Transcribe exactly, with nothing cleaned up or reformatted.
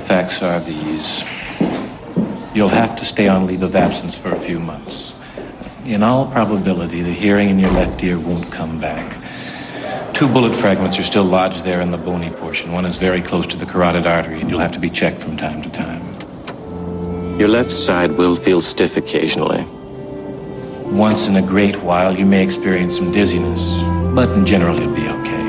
facts are these. You'll have to stay on leave of absence for a few months. In all probability, the hearing in your left ear won't come back. Two bullet fragments are still lodged there in the bony portion. One is very close to the carotid artery, and you'll have to be checked from time to time. Your left side will feel stiff occasionally. Once in a great while, you may experience some dizziness, but in general, you'll be okay.